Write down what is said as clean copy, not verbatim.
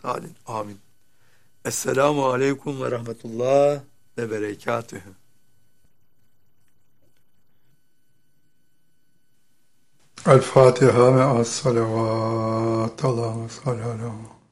halin. Amin. Esselamu aleyküm ve rahmetullah ve berekatühü. El Fatiha ve as-salavat. Allahümme salli ala